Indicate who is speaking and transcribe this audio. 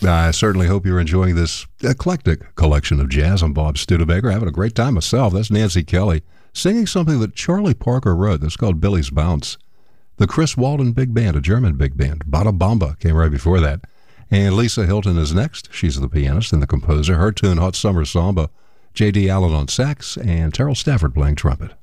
Speaker 1: I certainly hope you're enjoying this eclectic collection of jazz. I'm Bob Studebaker, having a great time myself. That's Nancy Kelly singing something that Charlie Parker wrote that's called Billy's Bounce. The Chris Walden Big Band, a German big band. Bada Bamba came right before that. And Lisa Hilton is next. She's the pianist and the composer. Her tune, Hot Summer Samba. J.D. Allen on sax and Terrell Stafford playing trumpet.